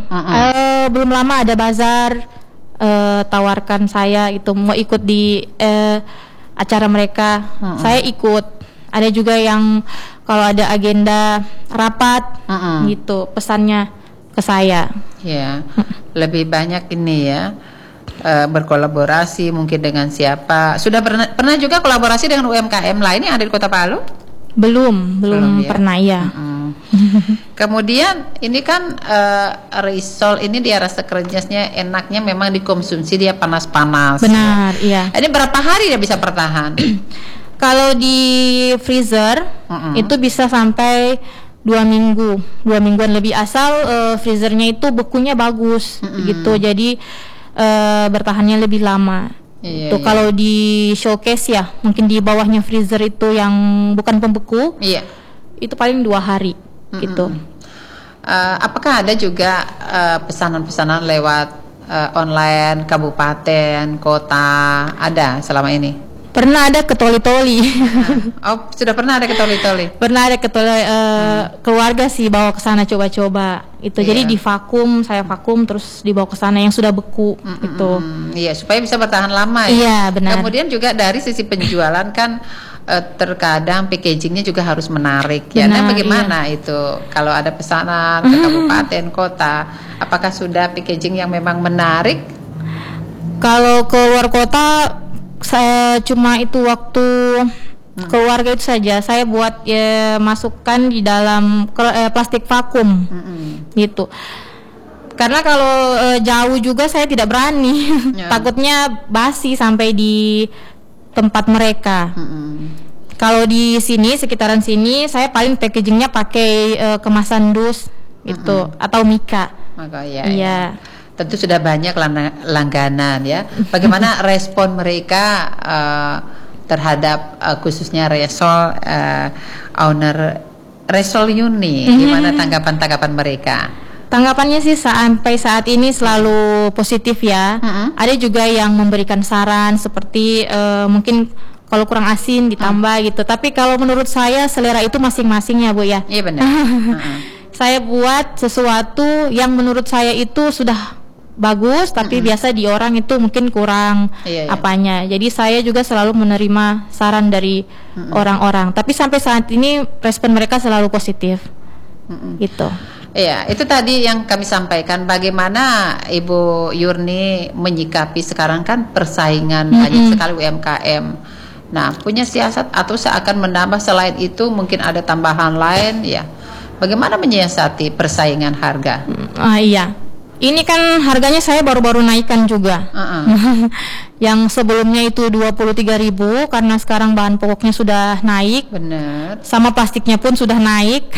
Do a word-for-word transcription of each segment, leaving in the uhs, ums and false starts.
Uh-uh. Uh, belum lama ada bazar, uh, tawarkan saya itu mau ikut di uh, acara mereka. Uh-uh. Saya ikut. Ada juga yang kalau ada agenda rapat, uh-uh. gitu pesannya ke saya. Ya, lebih banyak ini ya. Uh, berkolaborasi mungkin dengan siapa? Sudah pernah pernah juga kolaborasi dengan U M K M lain yang ada di Kota Palu? Belum, belum, belum ya? Pernah ya. Mm-hmm. Kemudian ini kan uh, risol ini dia rasa kerenjasnya enaknya memang dikonsumsi dia panas-panas. Benar, ya? Iya. Ini berapa hari dia bisa bertahan? Kalau di freezer mm-hmm. itu bisa sampai dua minggu, dua mingguan lebih asal uh, freezernya itu bekunya bagus, mm-hmm. gitu. Jadi Uh, bertahannya lebih lama. Iya, tuh iya. Kalau di showcase ya, mungkin di bawahnya freezer itu yang bukan pembeku, iya. itu paling dua hari, mm-hmm. gitu. Uh, apakah ada juga uh, pesanan-pesanan lewat uh, online, kabupaten, kota, ada selama ini? Pernah ada ke Toli-Toli. Oh, sudah pernah ada ke Toli-Toli? Pernah ada ke Toli, uh, hmm. keluarga sih bawa ke sana coba-coba. Itu yeah. Jadi divakum, saya vakum terus dibawa ke sana yang sudah beku mm-hmm. gitu. Iya, supaya bisa bertahan lama ya. Iya, benar. Kemudian juga dari sisi penjualan kan uh, terkadang packagingnya juga harus menarik. Ya, nah bagaimana iya. itu kalau ada pesanan ke kabupaten, kota, apakah sudah packaging yang memang menarik? Kalau ke luar kota saya cuma itu waktu hmm. keluarga itu saja saya buat ya, masukkan di dalam eh, plastik vakum hmm. gitu karena kalau eh, jauh juga saya tidak berani ya. Takutnya basi sampai di tempat mereka. hmm. Kalau di sini sekitaran sini saya paling packagingnya pakai eh, kemasan dus gitu hmm. atau Mika. Maka ya, iya. Ya. Tentu sudah banyak langganan ya. Bagaimana respon mereka uh, terhadap uh, khususnya Resol uh, owner Resol Uni? Gimana tanggapan-tanggapan mereka? Tanggapannya sih sampai saat ini selalu positif ya. Uh-huh. Ada juga yang memberikan saran seperti uh, mungkin kalau kurang asin ditambah uh-huh. gitu. Tapi kalau menurut saya selera itu masing-masing ya Bu ya. Iya benar. Uh-huh. Saya buat sesuatu yang menurut saya itu sudah bagus tapi mm-hmm. biasa di orang itu mungkin kurang iya, iya. apanya. Jadi saya juga selalu menerima saran dari mm-hmm. orang-orang. Tapi sampai saat ini respon mereka selalu positif. Mm-hmm. Gitu. Iya, itu tadi yang kami sampaikan bagaimana Ibu Yurni menyikapi sekarang kan persaingan mm-hmm. banyak sekali U M K M. Nah, punya siasat atau seakan menambah selain itu mungkin ada tambahan lain ya. Bagaimana menyiasati persaingan harga? Ah uh, iya. Ini kan harganya saya baru-baru naikkan juga. Uh-uh. Yang sebelumnya itu dua puluh tiga ribu karena sekarang bahan pokoknya sudah naik. Benar. Sama plastiknya pun sudah naik.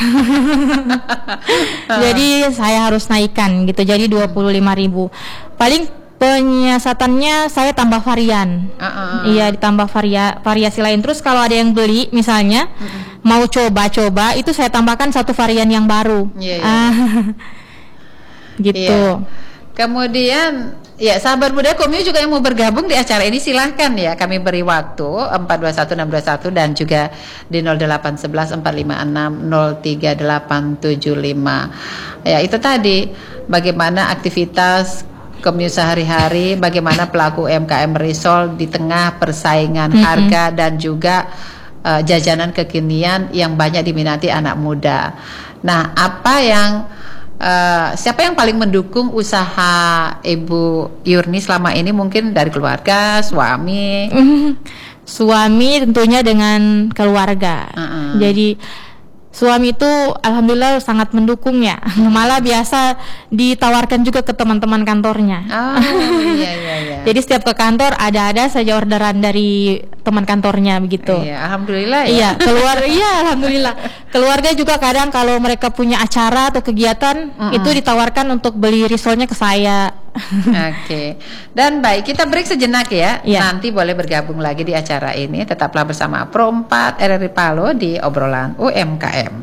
Jadi saya harus naikkan gitu. Jadi dua puluh lima ribu. Paling penyiasatannya saya tambah varian. Uh-uh. Iya, ditambah varia, variasi lain. Terus kalau ada yang beli misalnya uh-uh. mau coba-coba itu saya tambahkan satu varian yang baru. Yeah, yeah. Gitu. Iya. Kemudian ya sahabat muda Komyu juga yang mau bergabung di acara ini silahkan ya, kami beri waktu empat dua satu enam dua satu dan juga di nol delapan satu satu empat lima enam nol tiga delapan tujuh lima. Ya itu tadi bagaimana aktivitas Komyu sehari-hari, bagaimana pelaku U M K M Resol di tengah persaingan mm-hmm. harga dan juga uh, jajanan kekinian yang banyak diminati anak muda. Nah, apa yang Uh, siapa yang paling mendukung usaha Ibu Yurni selama ini? Mungkin dari keluarga, suami? Suami tentunya dengan keluarga. Uh-uh. Jadi suami itu alhamdulillah sangat mendukung ya. Malah biasa ditawarkan juga ke teman-teman kantornya. Oh iya iya iya. Jadi setiap ke kantor ada-ada saja orderan dari teman kantornya begitu. Iya, alhamdulillah ya. Iya, keluar iya alhamdulillah. Keluarga juga kadang kalau mereka punya acara atau kegiatan uh-uh. itu ditawarkan untuk beli risolnya ke saya. Oke. Okay. Dan baik, kita break sejenak ya. ya. Nanti boleh bergabung lagi di acara ini. Tetaplah bersama Pro empat R R I Palu di obrolan U M K M.